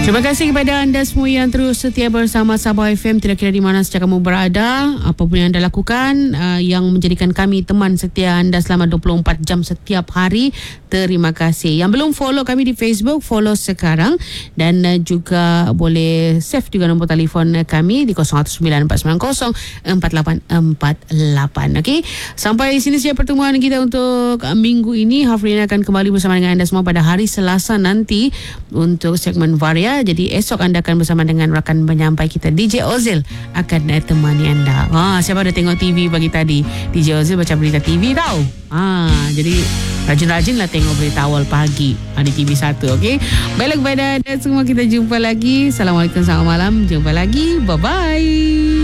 Terima kasih kepada anda semua yang terus setia bersama Sabah FM. Tidak kira di mana saja kamu berada, apa pun yang anda lakukan, yang menjadikan kami teman setia anda selama 24 jam setiap hari. Terima kasih. Yang belum follow kami di Facebook, follow sekarang. Dan juga boleh save juga nombor telefon kami di 0194904848. Okey. Sampai sini saja pertemuan kita untuk minggu ini. Hafrina akan kembali bersama dengan anda semua pada hari Selasa nanti untuk segmen Varia. Jadi esok anda akan bersama dengan rakan penyampai kita DJ Ozil akan temani anda. Siapa ada tengok TV pagi tadi? DJ Ozil baca berita TV tau. Jadi rajin-rajinlah tengok berita awal pagi di TV1. Okey. Baiklah kepada anda semua, kita jumpa lagi. Assalamualaikum, selamat malam. Jumpa lagi. Bye bye.